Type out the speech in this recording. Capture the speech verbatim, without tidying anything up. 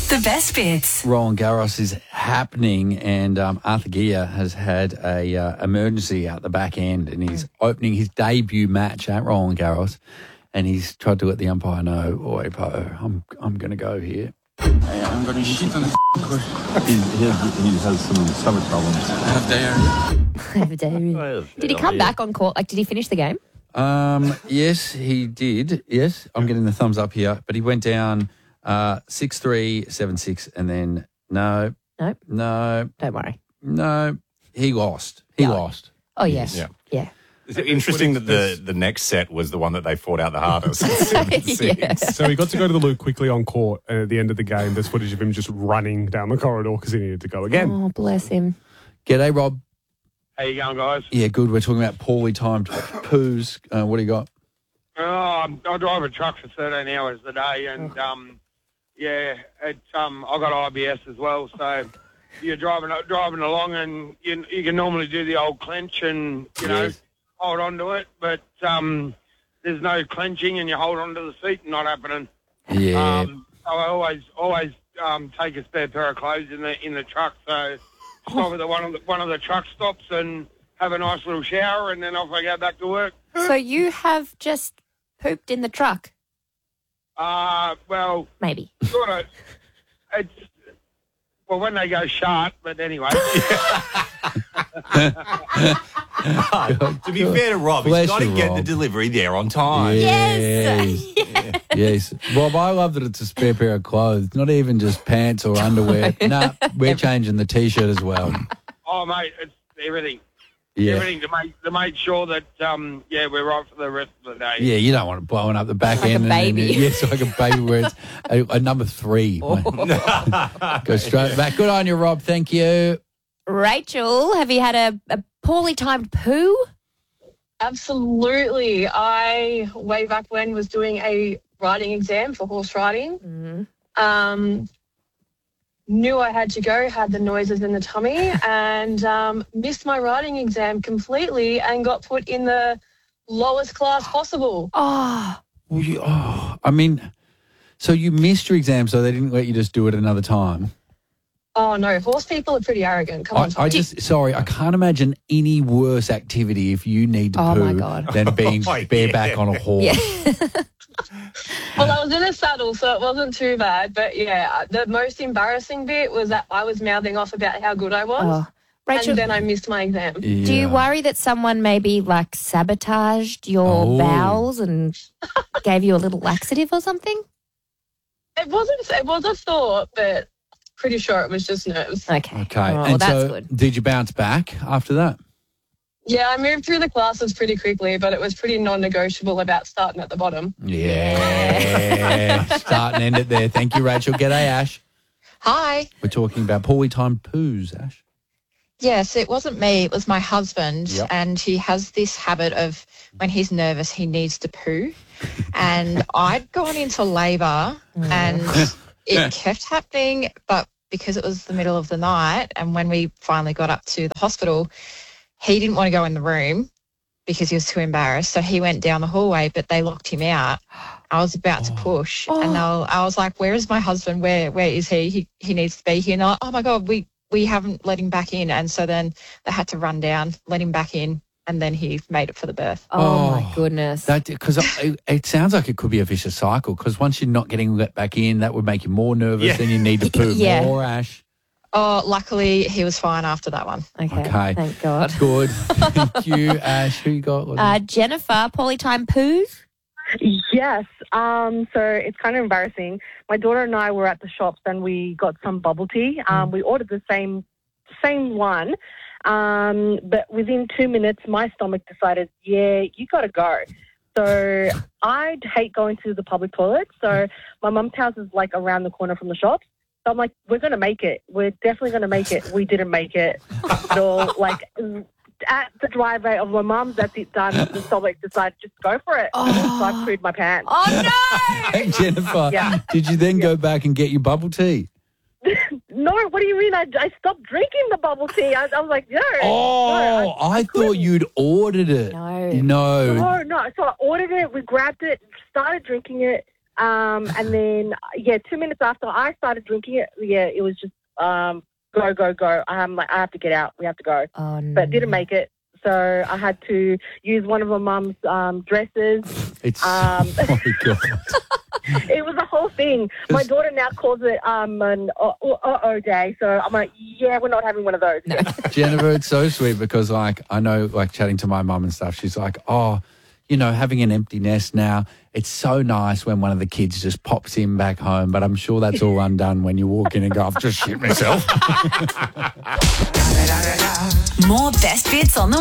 The best bits. Roland Garros is happening, and um, Arthur Gia has had a uh, emergency out the back end, and he's opening his debut match at Roland Garros, and he's tried to let the umpire know, "Oi, Po, I'm I'm going to go here." Hey, I'm going to shit on the court. He, he, he has some stomach problems. I have diarrhea. I have diarrhea. Did he come back on court? Like, did he finish the game? Um, yes, he did. Yes, I'm getting the thumbs up here, but he went down uh, six three, seven six, and then no, No. no, Don't worry. no, he lost. He Yeah. lost. Oh, yes. Yeah. Yeah. Is it interesting that the, the next set was the one that they fought out the hardest? seven six. Yeah. So he got to go to the loo quickly on court, and at the end of the game, there's footage of him just running down the corridor because he needed to go again. Oh, bless him. G'day, Rob. How you going, guys? Yeah, good. We're talking about poorly timed poos. Uh, what do you got? Oh, I'm- I drive a truck for thirteen hours a day, and um, yeah, it's um, I got I B S as well. So you're driving driving along, and you you can normally do the old clench and you know Yes. hold on to it, but um, there's no clenching, and you hold on to the seat, not happening. Yeah. Um, so I always always um, take a spare pair of clothes in the in the truck. So stop at the one of the one of the truck stops and have a nice little shower, and then off I go back to work. So you have just pooped in the truck? Uh, well, Maybe. sort of. It's well when they go sharp, but anyway. To be fair to Rob, Bless he's got to you, get Rob. the delivery there on time. Yes. Yes. Rob, I love that it's a spare pair of clothes, not even just pants or underwear. Nah, we're changing the T-shirt as well. Oh, mate, it's everything. Yeah. Everything to make to make sure that um, yeah, we're right for the rest of the day. Yeah, you don't want it blowing up the back Like a end. and then- baby. yes, like a baby where it's a, a number three. Go straight back. Good on you, Rob. Thank you. Rachel, have you had a, a poorly timed poo? Absolutely. I, way back when, was doing a riding exam for horse riding. Mm-hmm. Um, knew I had to go, had the noises in the tummy, and um, missed my riding exam completely and got put in the lowest class possible. Oh, Well, you, oh, I mean, so you missed your exam, so they didn't let you just do it another time. Oh, no. Horse people are pretty arrogant. Come I, on, I Tommy. just, sorry, I can't imagine any worse activity if you need to Oh, poo my God. than being Oh, bareback yeah. on a horse. yeah. Well, I was in a saddle, so it wasn't too bad. But, yeah, the most embarrassing bit was that I was mouthing off about how good I was, Oh. Rachel, and then I missed my exam. do you Yeah. worry that someone maybe like sabotaged your Oh. bowels and gave you a little laxative or something? It wasn't. It was a thought, but pretty sure it was just nerves. Okay. Okay. Oh, well, and that's so good. did you bounce back after that? Yeah, I moved through the classes pretty quickly, but it was pretty non-negotiable about starting at the bottom. Yeah. Start and end it there. Thank you, Rachel. G'day, Ash. Hi. We're talking about poorly timed poos, Ash. Yes, it wasn't me. It was my husband. Yep. And he has this habit of when he's nervous, he needs to poo. And I'd gone into labour and it kept happening. But because it was the middle of the night and when we finally got up to the hospital, he didn't want to go in the room because he was too embarrassed. So he went down the hallway, but they locked him out. I was about to push and I, I was like, where is my husband? Where Where is he? He he needs to be here. And they're like, oh, my God, we, we haven't let him back in. And so then they had to run down, let him back in, and then he made it for the birth. Oh, my Oh, goodness. That because it, it sounds like it could be a vicious cycle. Because once you're not getting let back in, that would make you more nervous. Yeah. Then you need to poo Yeah. more, Ash. Oh, luckily he was fine after that one. okay. Okay. Thank God. Good. Thank you, Ash. Who you got? Uh, Jennifer, poorly timed poos? Yes. Um, so it's kind of embarrassing. My daughter and I were at the shops and we got some bubble tea. Um, we ordered the same same one, um, but within two minutes, my stomach decided, yeah, you got to go. So I hate going to the public toilet. So my mum's house is like around the corner from the shops. So I'm like, we're going to make it. We're definitely going to make it. We didn't make it at all. Like, at the driveway of my mum's, that's it done. The stomach decided just go for it. Oh. So I pooed my pants. Oh, no! Hey, Jennifer, Yeah. did you then go back and get your bubble tea? No, what do you mean? I, I stopped drinking the bubble tea. I, I was like, no. Oh, no, I, thought you'd ordered it. No. No. No, no. So I ordered it. We grabbed it, started drinking it. Um, and then, yeah, two minutes after I started drinking it, yeah, it was just um, go, go, go. I'm like, I have to get out. We have to go. Oh, no. But didn't make it. So I had to use one of my mum's um, dresses. It's Um, oh my God. It was a whole thing. My daughter now calls it um, an uh-oh day. So I'm like, yeah, we're not having one of those. No. Jennifer, it's so sweet because, like, I know, like, chatting to my mum and stuff, she's like, oh, you know, having an empty nest now, it's so nice when one of the kids just pops in back home, but I'm sure that's all undone when you walk in and go, I've just shit myself. More best bits on the